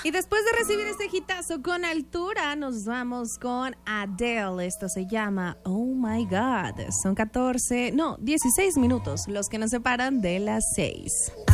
Y después de recibir este hitazo con altura, nos vamos con Adele. Esto se llama Oh My God. Son 16 minutos los que nos separan de las 6.